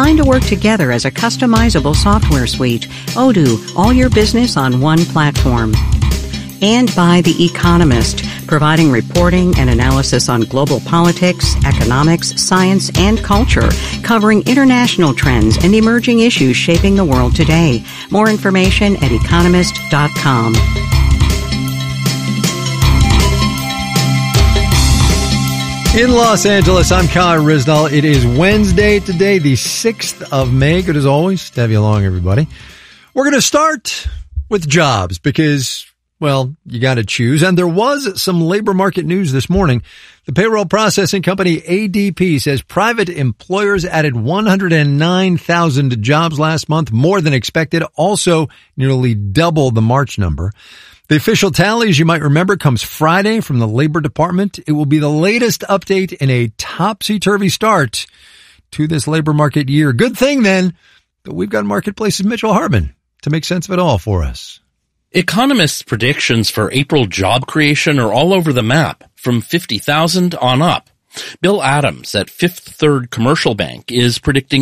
designed to work together as a customizable software suite. Odoo, all your business on one platform. And by The Economist, providing reporting and analysis on global politics, economics, science, and culture, covering international trends and emerging issues shaping the world today. More information at economist.com. In Los Angeles, I'm Kyle Rizdal. It is Wednesday today, the 6th of May. Good as always to have you along, everybody. We're going to start with jobs because, well, you got to choose. And there was some labor market news this morning. The payroll processing company ADP says private employers added 109,000 jobs last month, more than expected, also nearly double the March number. The official tally, as you might remember, comes Friday from the Labor Department. It will be the latest update in a topsy-turvy start to this labor market year. Good thing, then, that we've got Marketplace's Mitchell Hartman to make sense of it all for us. Economists' predictions for April job creation are all over the map, from 50,000 on up. Bill Adams at Fifth Third Commercial Bank is predicting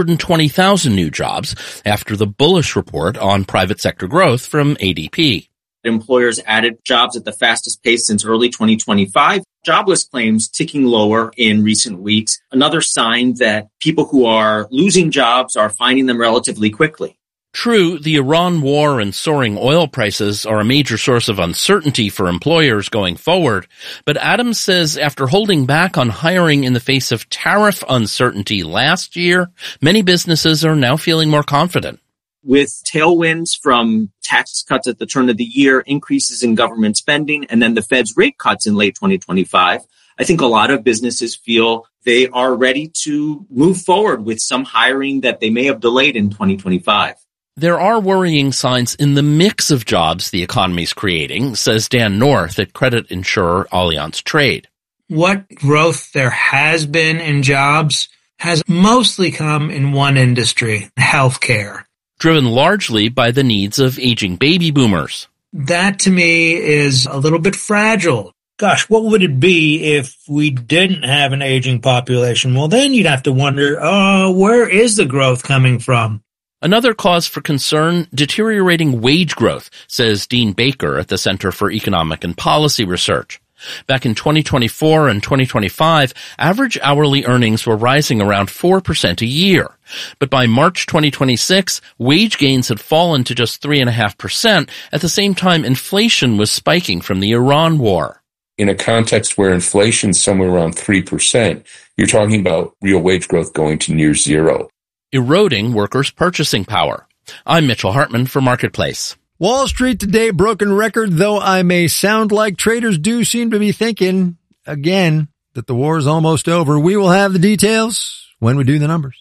120,000 new jobs after the bullish report on private sector growth from ADP. Employers added jobs at the fastest pace since early 2025. Jobless claims ticking lower in recent weeks. Another sign that people who are losing jobs are finding them relatively quickly. True, the Iran war and soaring oil prices are a major source of uncertainty for employers going forward, but Adams says after holding back on hiring in the face of tariff uncertainty last year, many businesses are now feeling more confident. With tailwinds from tax cuts at the turn of the year, increases in government spending, and then the Fed's rate cuts in late 2025, I think a lot of businesses feel they are ready to move forward with some hiring that they may have delayed in 2025. There are worrying signs in the mix of jobs the economy's creating, says Dan North at credit insurer Allianz Trade. What growth there has been in jobs has mostly come in one industry, healthcare. Driven largely by the needs of aging baby boomers. That, to me, is a little bit fragile. Gosh, what would it be if we didn't have an aging population? Well, then you'd have to wonder, where is the growth coming from? Another cause for concern, deteriorating wage growth, says Dean Baker at the Center for Economic and Policy Research. Back in 2024 and 2025, average hourly earnings were rising around 4% a year. But by March 2026, wage gains had fallen to just 3.5%, at the same time inflation was spiking from the Iran war. In a context where inflation's somewhere around 3%, you're talking about real wage growth going to near zero. Eroding workers' purchasing power. I'm Mitchell Hartman for Marketplace. Wall Street today, broken record, though I may sound like traders do seem to be thinking, again, that the war is almost over. We will have the details when we do the numbers.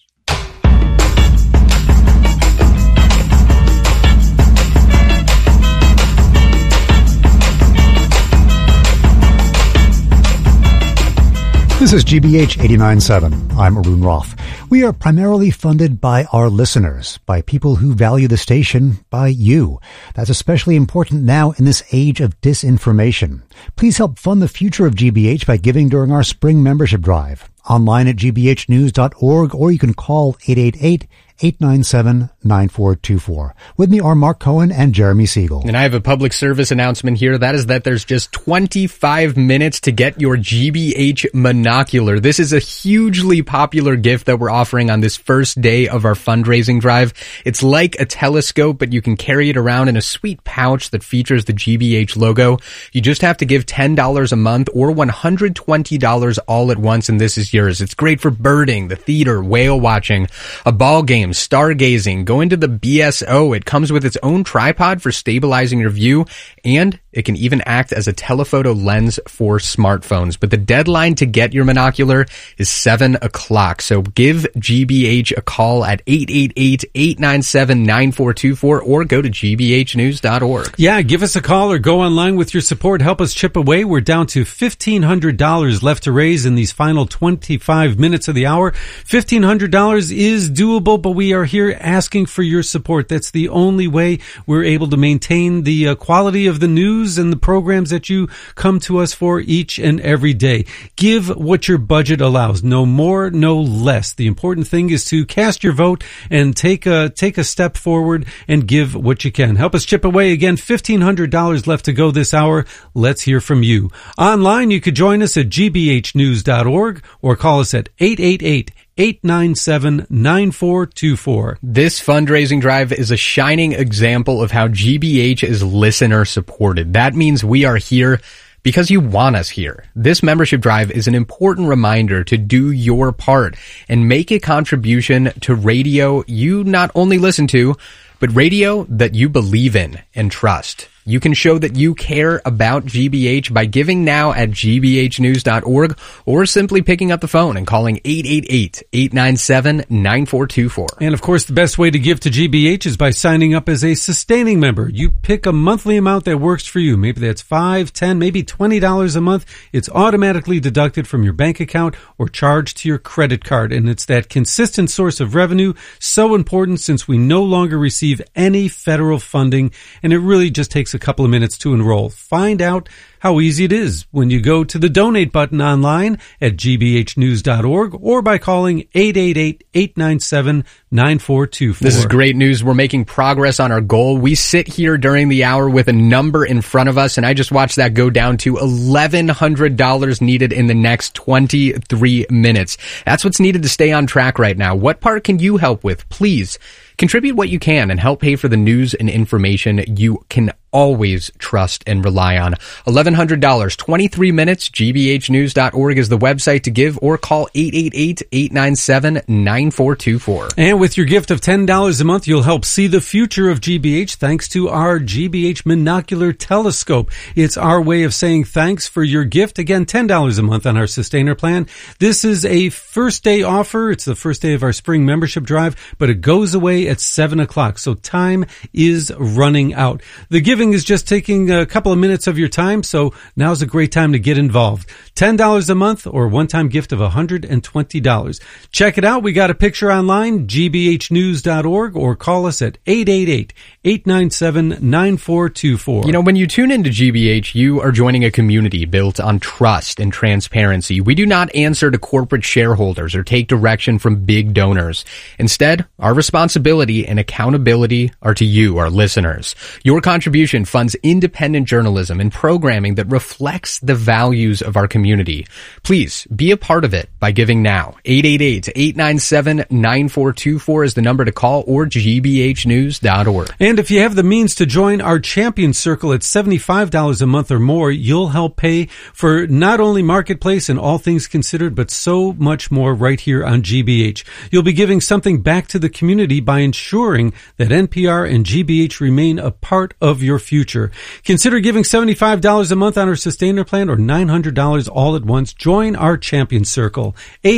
This is GBH 89.7. I'm Arun Roth. We are primarily funded by our listeners, by people who value the station, by you. That's especially important now in this age of disinformation. Please help fund the future of GBH by giving during our spring membership drive. Online at gbhnews.org, or you can call 888-897-9424. With me are Mark Cohen and Jeremy Siegel. And I have a public service announcement here. That is that there's just 25 minutes to get your GBH monocular. This is a hugely popular gift that we're offering on this first day of our fundraising drive. It's like a telescope, but you can carry it around in a sweet pouch that features the GBH logo. You just have to give $10 a month or $120 all at once, and this is yours. It's great for birding, the theater, whale watching, a ball game, stargazing, go into the BSO. It comes with its own tripod for stabilizing your view, and it can even act as a telephoto lens for smartphones. But the deadline to get your monocular is 7 o'clock. So give GBH a call at 888-897-9424 or go to gbhnews.org. Yeah, give us a call or go online with your support. Help us chip away. We're down to $1,500 left to raise in these final 25 minutes of the hour. $1,500 is doable, but we we are here asking for your support. That's the only way we're able to maintain the quality of the news and the programs that you come to us for each and every day. Give what your budget allows. No more, no less. The important thing is to cast your vote and take a step forward and give what you can. Help us chip away. Again, $1,500 left to go this hour. Let's hear from you. Online, you could join us at gbhnews.org or call us at 888-897-9424. This fundraising drive is a shining example of how GBH is listener supported. That means we are here because you want us here. This membership drive is an important reminder to do your part and make a contribution to radio you not only listen to, but radio that you believe in and trust. You can show that you care about GBH by giving now at gbhnews.org or simply picking up the phone and calling 888-897-9424. And of course, the best way to give to GBH is by signing up as a sustaining member. You pick a monthly amount that works for you. Maybe that's $5, $10, maybe $20 a month. It's automatically deducted from your bank account or charged to your credit card. And it's that consistent source of revenue, so important since we no longer receive any federal funding, and it really just takes a couple of minutes to enroll. Find out how easy it is when you go to the donate button online at gbhnews.org or by calling 888-897-9424. This is great news. We're making progress on our goal. We sit here during the hour with a number in front of us, and I just watched that go down to $1,100 needed in the next 23 minutes. That's what's needed to stay on track right now. What part can you help with? Please contribute what you can and help pay for the news and information you can always trust and rely on. $1,100, 23 minutes. gbhnews.org is the website to give, or call 888-897-9424. And with your gift of $10 a month, you'll help see the future of GBH thanks to our GBH Monocular Telescope. It's our way of saying thanks for your gift. Again, $10 a month on our Sustainer plan. This is a first day offer. It's the first day of our spring membership drive, but it goes away at 7 o'clock. So time is running out. The giving is just taking a couple of minutes of your time, so now's a great time to get involved. $10 a month or one-time gift of $120. Check it out. We got a picture online, gbhnews.org, or call us at 888-897-9424. You know, when you tune into GBH, you are joining a community built on trust and transparency. We do not answer to corporate shareholders or take direction from big donors. Instead, our responsibility and accountability are to you, our listeners. Your contribution funds independent journalism and programming that reflects the values of our community. Please be a part of it by giving now. 888-897-9424 is the number to call, or gbhnews.org. And if you have the means to join our Champion Circle at $75 a month or more, you'll help pay for not only Marketplace and All Things Considered, but so much more right here on GBH. You'll be giving something back to the community by ensuring that NPR and GBH remain a part of your future. Consider giving $75 a month on our Sustainer plan or $900 all at once. Join our Champion Circle.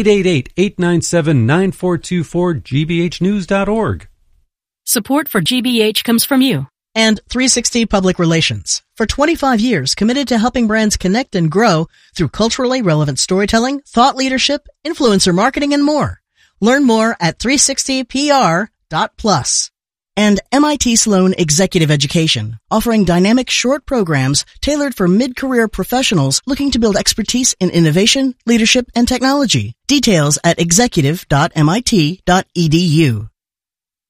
888-897-9424, gbhnews.org. Support for GBH comes from you. And 360 Public Relations. For 25 years, committed to helping brands connect and grow through culturally relevant storytelling, thought leadership, influencer marketing, and more. Learn more at 360pr.plus. And MIT Sloan Executive Education, offering dynamic short programs tailored for mid-career professionals looking to build expertise in innovation, leadership, and technology. Details at executive.mit.edu.